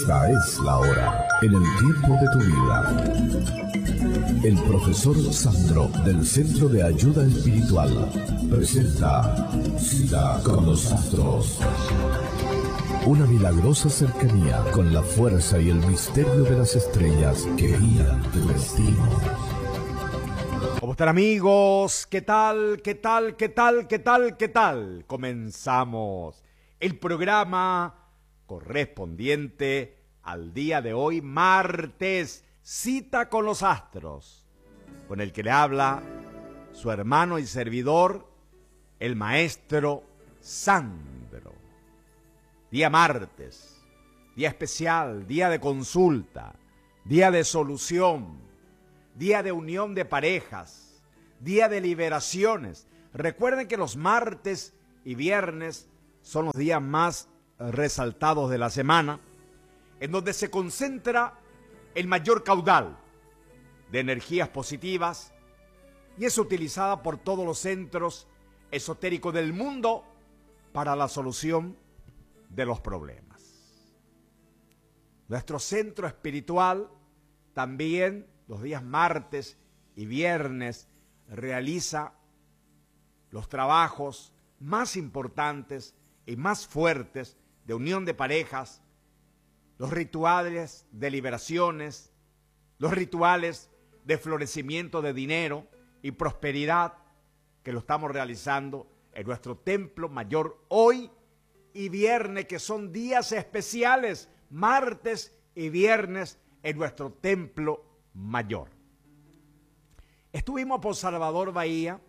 Esta es la hora, en el tiempo de tu vida. El profesor Sandro, del Centro de Ayuda Espiritual, presenta Cita con los Astros. Una milagrosa cercanía con la fuerza y el misterio de las estrellas que guían tu destino. ¿Cómo están, amigos? ¿Qué tal? ¿Qué tal? ¿Qué tal? ¿Qué tal? ¿Qué tal? Comenzamos el programa correspondiente al día de hoy, martes, Cita con los Astros, con el que le habla su hermano y servidor, el maestro Sandro. Día martes, día especial, día de consulta, día de solución, día de unión de parejas, día de liberaciones. Recuerden que los martes y viernes son los días más resaltados de la semana, en donde se concentra el mayor caudal de energías positivas y es utilizada por todos los centros esotéricos del mundo para la solución de los problemas. Nuestro centro espiritual también los días martes y viernes realiza los trabajos más importantes y más fuertes de unión de parejas, los rituales de liberaciones, los rituales de florecimiento de dinero y prosperidad que lo estamos realizando en nuestro templo mayor hoy y viernes, que son días especiales, martes y viernes en nuestro templo mayor. Estuvimos por Salvador Bahía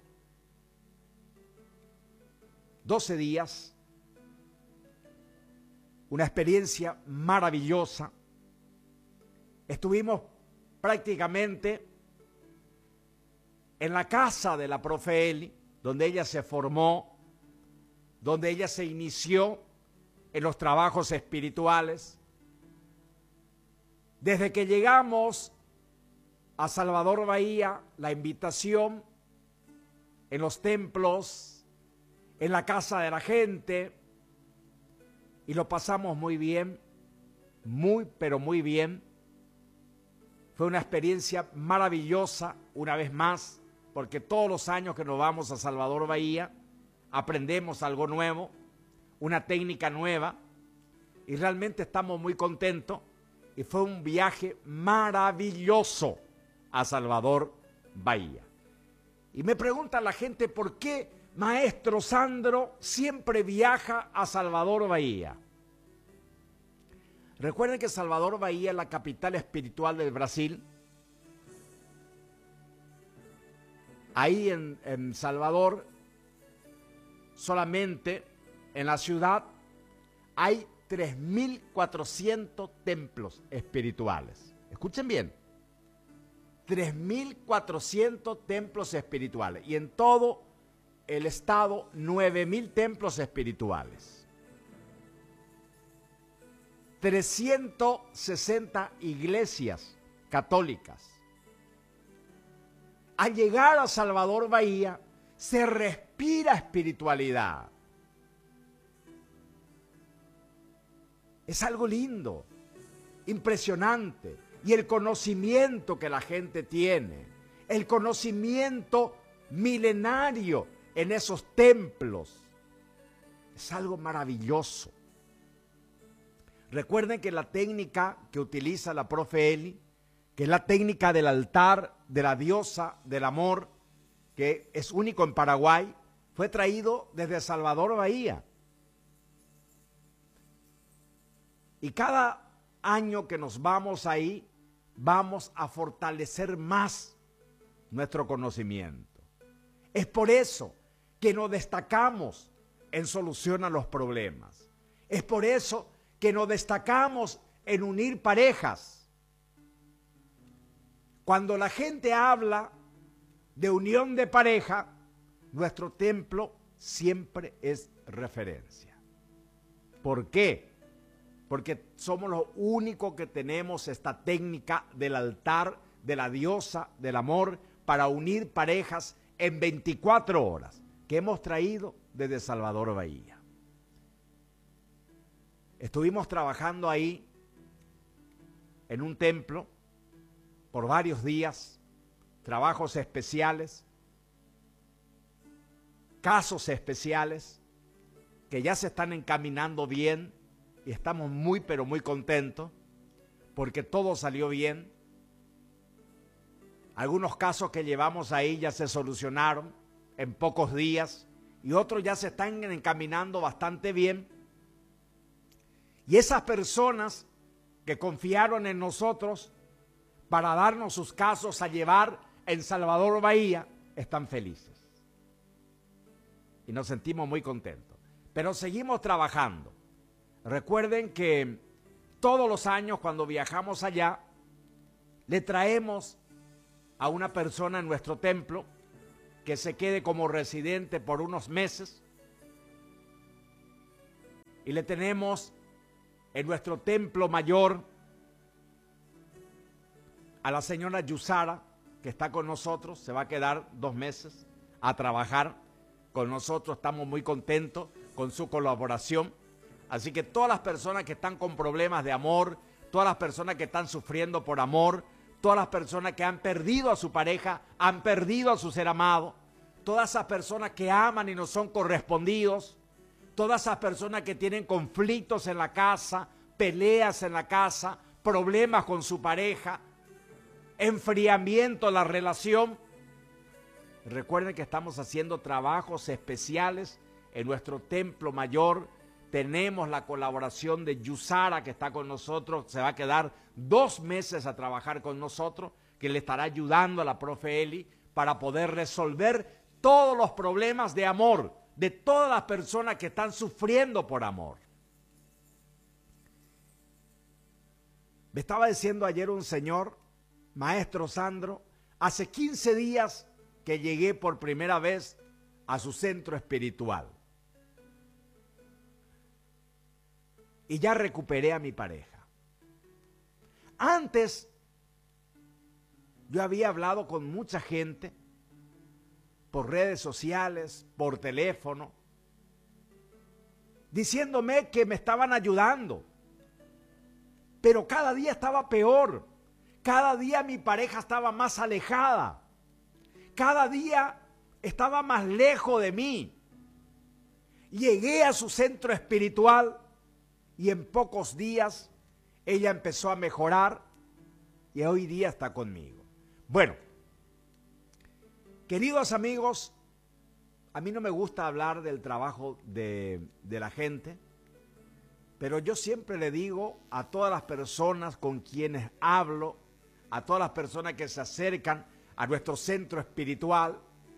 12 días, una experiencia maravillosa. Estuvimos prácticamente en la casa de la profe Eli, donde ella se formó, donde ella se inició en los trabajos espirituales. Desde que llegamos a Salvador Bahía, la invitación en los templos, en la casa de la gente, y lo pasamos muy bien, muy, pero muy bien. Fue una experiencia maravillosa, una vez más, porque todos los años que nos vamos a Salvador Bahía, aprendemos algo nuevo, una técnica nueva, y realmente estamos muy contentos, y fue un viaje maravilloso a Salvador Bahía. Y me pregunta la gente, ¿por qué Maestro Sandro siempre viaja a Salvador Bahía? Recuerden que Salvador Bahía es la capital espiritual del Brasil. Ahí en Salvador, solamente en la ciudad, hay 3.400 templos espirituales. Escuchen bien, 3.400 templos espirituales. Y en todo el estado, 9.000 templos espirituales. 360 iglesias católicas. Al llegar a Salvador Bahía, se respira espiritualidad. Es algo lindo, impresionante. Y el conocimiento que la gente tiene, el conocimiento milenario en esos templos, es algo maravilloso. Recuerden que la técnica que utiliza la profe Eli, que es la técnica del altar de la diosa del amor, que es único en Paraguay, fue traído desde Salvador Bahía. Y cada año que nos vamos ahí, vamos a fortalecer más nuestro conocimiento. Es por eso que nos destacamos en solución a los problemas. Es por eso que nos destacamos en unir parejas. Cuando la gente habla de unión de pareja, nuestro templo siempre es referencia. ¿Por qué? Porque somos los únicos que tenemos esta técnica del altar de la diosa del amor para unir parejas en 24 horas, que hemos traído desde Salvador Bahía. Estuvimos trabajando ahí en un templo por varios días, trabajos especiales, casos especiales que ya se están encaminando bien y estamos muy pero muy contentos porque todo salió bien. Algunos casos que llevamos ahí ya se solucionaron en pocos días y otros ya se están encaminando bastante bien. Y esas personas que confiaron en nosotros para darnos sus casos a llevar en Salvador Bahía están felices. Y nos sentimos muy contentos. Pero seguimos trabajando. Recuerden que todos los años cuando viajamos allá, le traemos a una persona en nuestro templo que se quede como residente por unos meses y le tenemos en nuestro templo mayor a la señora Yusara, que está con nosotros, se va a quedar 2 meses a trabajar con nosotros. Estamos muy contentos con su colaboración. Así que todas las personas que están con problemas de amor, todas las personas que están sufriendo por amor, todas las personas que han perdido a su pareja, han perdido a su ser amado, todas esas personas que aman y no son correspondidos, todas esas personas que tienen conflictos en la casa, peleas en la casa, problemas con su pareja, enfriamiento en la relación. Recuerden que estamos haciendo trabajos especiales en nuestro templo mayor. Tenemos la colaboración de Yusara, que está con nosotros, se va a quedar 2 meses a trabajar con nosotros, que le estará ayudando a la profe Eli para poder resolver todos los problemas de amor de todas las personas que están sufriendo por amor. Me estaba diciendo ayer un señor, maestro Sandro, hace 15 días que llegué por primera vez a su centro espiritual. Y ya recuperé a mi pareja. Antes, yo había hablado con mucha gente por redes sociales, por teléfono, diciéndome que me estaban ayudando. Pero cada día estaba peor. Cada día mi pareja estaba más alejada. Cada día estaba más lejos de mí. Llegué a su centro espiritual y en pocos días ella empezó a mejorar y hoy día está conmigo. Bueno, queridos amigos, a mí no me gusta hablar del trabajo de la gente, pero yo siempre le digo a todas las personas con quienes hablo, a todas las personas que se acercan a nuestro centro espiritual,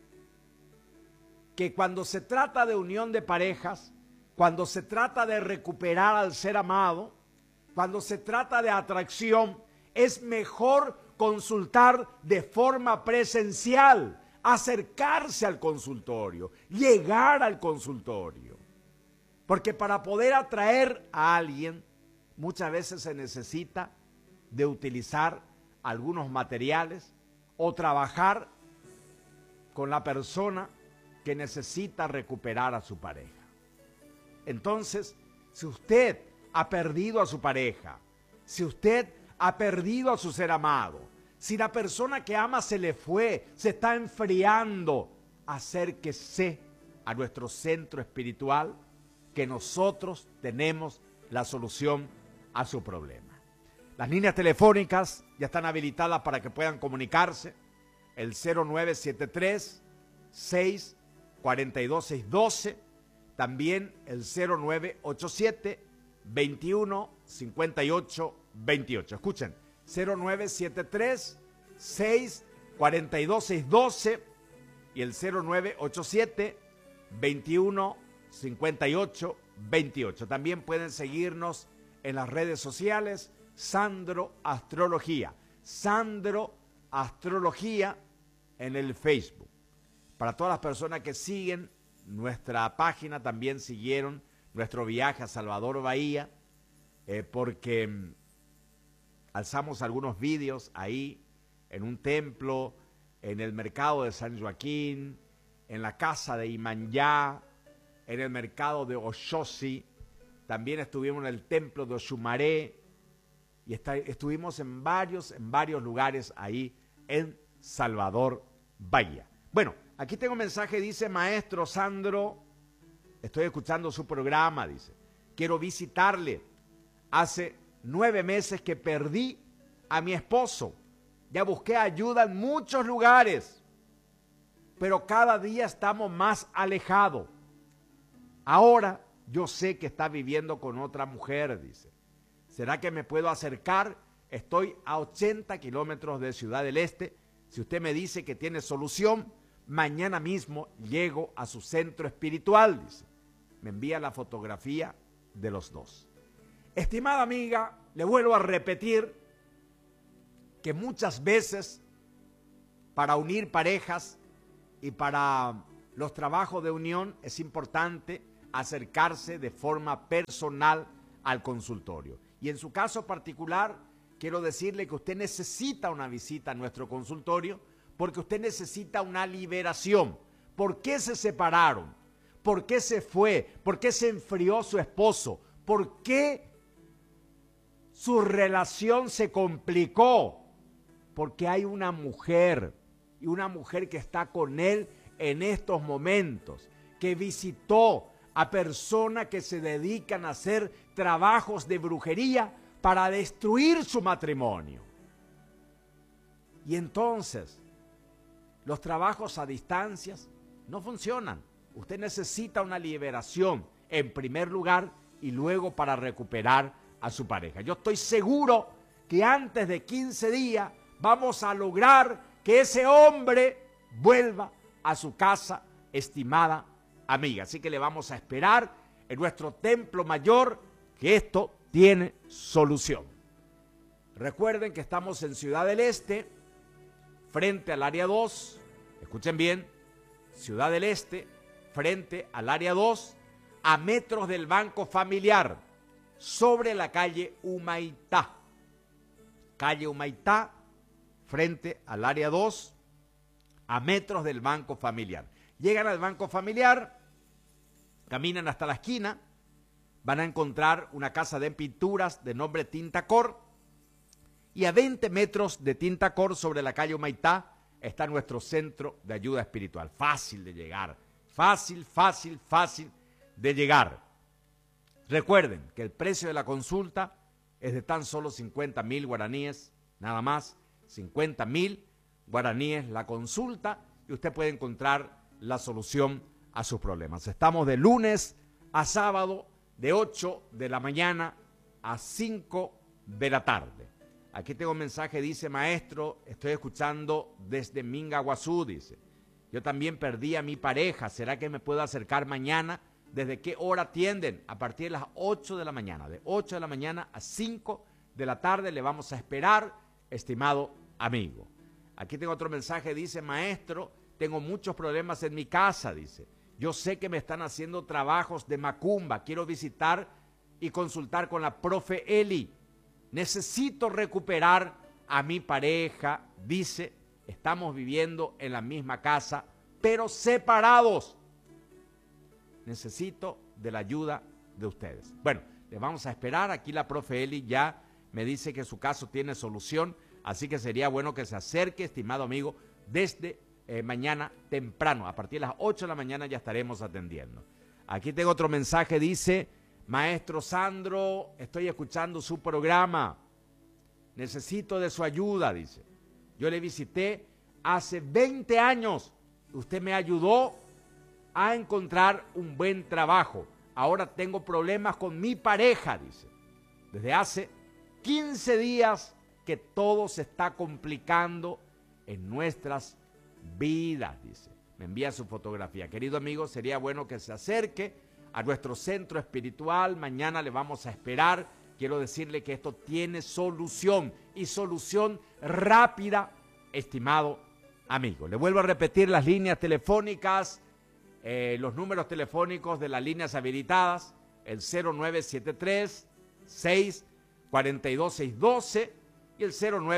que cuando se trata de unión de parejas, cuando se trata de recuperar al ser amado, cuando se trata de atracción, es mejor consultar de forma presencial, acercarse al consultorio, llegar al consultorio. Porque para poder atraer a alguien, muchas veces se necesita de utilizar algunos materiales o trabajar con la persona que necesita recuperar a su pareja. Entonces, si usted ha perdido a su pareja, si usted ha perdido a su ser amado, si la persona que ama se le fue, se está enfriando, acérquese a nuestro centro espiritual, que nosotros tenemos la solución a su problema. Las líneas telefónicas ya están habilitadas para que puedan comunicarse. El 0973 642 612, también el 0987 21 58 28. Escuchen, 0973 642 612 y el 0987 21 58 28. También pueden seguirnos en las redes sociales, Sandro Astrología. Sandro Astrología en el Facebook. Para todas las personas que siguen nuestra página, también siguieron nuestro viaje a Salvador Bahía, porque alzamos algunos vídeos ahí, en un templo, en el mercado de San Joaquín, en la casa de Imanyá, en el mercado de Oshosi, también estuvimos en el templo de Oshumaré, y estuvimos en varios lugares ahí en Salvador Bahía. Bueno, aquí tengo un mensaje, dice: maestro Sandro, estoy escuchando su programa, dice, quiero visitarle. Hace 9 meses que perdí a mi esposo. Ya busqué ayuda en muchos lugares, pero cada día estamos más alejados. Ahora yo sé que está viviendo con otra mujer, dice. ¿Será que me puedo acercar? Estoy a 80 kilómetros de Ciudad del Este. Si usted me dice que tiene solución, mañana mismo llego a su centro espiritual, dice. Me envía la fotografía de los dos. Estimada amiga, le vuelvo a repetir que muchas veces para unir parejas y para los trabajos de unión es importante acercarse de forma personal al consultorio. Y en su caso particular, quiero decirle que usted necesita una visita a nuestro consultorio porque usted necesita una liberación. ¿Por qué se separaron? ¿Por qué se fue? ¿Por qué se enfrió su esposo? ¿Por qué su relación se complicó? Porque hay una mujer, y una mujer que está con él en estos momentos, que visitó a personas que se dedican a hacer trabajos de brujería para destruir su matrimonio. Y entonces, los trabajos a distancias no funcionan. Usted necesita una liberación en primer lugar y luego para recuperar a su pareja. Yo estoy seguro que antes de 15 días vamos a lograr que ese hombre vuelva a su casa, estimada amiga. Así que le vamos a esperar en nuestro templo mayor, que esto tiene solución. Recuerden que estamos en Ciudad del Este, frente al área 2. Escuchen bien, Ciudad del Este, frente al área 2, a metros del Banco Familiar, sobre la calle Humaitá. Calle Humaitá, frente al área 2, a metros del Banco Familiar. Llegan al Banco Familiar, caminan hasta la esquina, van a encontrar una casa de pinturas de nombre Tintacor, y a 20 metros de Tintacor, sobre la calle Humaitá, está nuestro centro de ayuda espiritual. Fácil de llegar, fácil de llegar. Recuerden que el precio de la consulta es de tan solo 50.000 guaraníes, nada más, 50.000 guaraníes la consulta, y usted puede encontrar la solución a sus problemas. Estamos de lunes a sábado, de 8 de la mañana a 5 de la tarde. Aquí tengo un mensaje, dice: maestro, estoy escuchando desde Mingaguazú, dice. Yo también perdí a mi pareja, ¿será que me puedo acercar mañana? ¿Desde qué hora atienden? A partir de las 8 de la mañana, de 8 de la mañana a 5 de la tarde le vamos a esperar, estimado amigo. Aquí tengo otro mensaje, dice: maestro, tengo muchos problemas en mi casa, dice. Yo sé que me están haciendo trabajos de macumba, quiero visitar y consultar con la profe Eli. Necesito recuperar a mi pareja, dice. Estamos viviendo en la misma casa, pero separados. Necesito de la ayuda de ustedes. Bueno, les vamos a esperar. Aquí la profe Eli ya me dice que su caso tiene solución, así que sería bueno que se acerque, estimado amigo, desde mañana temprano. A partir de las 8 de la mañana ya estaremos atendiendo. Aquí tengo otro mensaje, dice: maestro Sandro, estoy escuchando su programa. Necesito de su ayuda, dice. Yo le visité hace 20 años. Usted me ayudó a encontrar un buen trabajo. Ahora tengo problemas con mi pareja, dice. Desde hace 15 días que todo se está complicando en nuestras vidas, dice. Me envía su fotografía. Querido amigo, sería bueno que se acerque a nuestro centro espiritual. Mañana le vamos a esperar. Quiero decirle que esto tiene solución, y solución rápida, estimado amigo. Le vuelvo a repetir las líneas telefónicas, los números telefónicos de las líneas habilitadas: el 0973-642-612 y el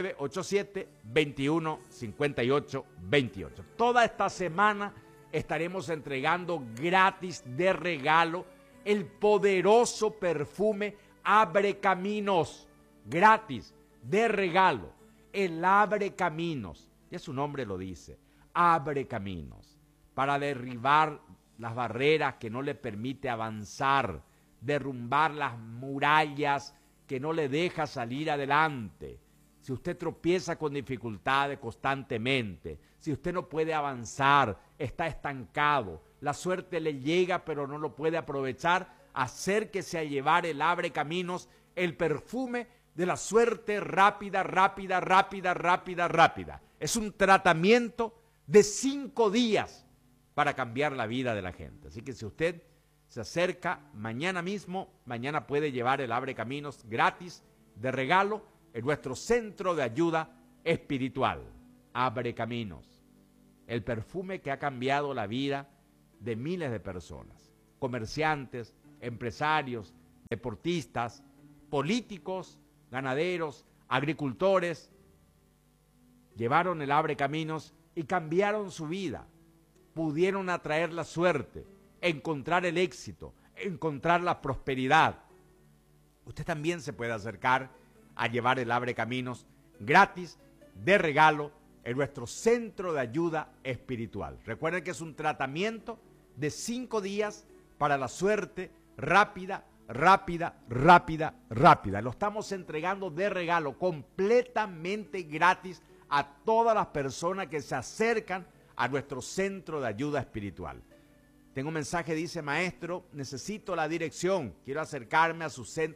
0987-215828. Toda esta semana estaremos entregando gratis de regalo el poderoso perfume Abre Caminos. gratis, de regalo. Él abre caminos, ya su nombre lo dice, abre caminos para derribar las barreras que no le permite avanzar, derrumbar las murallas que no le deja salir adelante. Si usted tropieza con dificultades constantemente, si usted no puede avanzar, está estancado, la suerte le llega pero no lo puede aprovechar, acérquese a llevar el abre caminos, el perfume de la suerte rápida, rápida, rápida, rápida, rápida. Es un tratamiento de 5 días para cambiar la vida de la gente. Así que si usted se acerca mañana mismo, mañana puede llevar el abre caminos gratis, de regalo, en nuestro centro de ayuda espiritual. Abre caminos, el perfume que ha cambiado la vida de miles de personas, comerciantes, empresarios, deportistas, políticos, ganaderos, agricultores, llevaron el abre caminos y cambiaron su vida, pudieron atraer la suerte, encontrar el éxito, encontrar la prosperidad. Usted también se puede acercar a llevar el abre caminos gratis, de regalo, en nuestro centro de ayuda espiritual. Recuerden que es un tratamiento de 5 días para la suerte rápida, rápida, rápida, rápida. Lo estamos entregando de regalo, completamente gratis a todas las personas que se acercan a nuestro centro de ayuda espiritual. Tengo un mensaje, dice: maestro, necesito la dirección, quiero acercarme a su centro